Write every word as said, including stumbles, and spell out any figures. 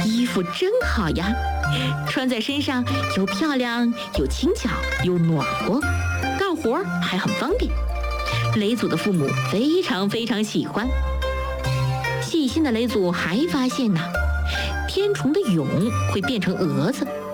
衣服真好呀，穿在身上又漂亮又轻巧又暖和，干活还很方便。雷祖的父母非常非常喜欢。细心的雷祖还发现呢，天虫的蛹会变成蛾子，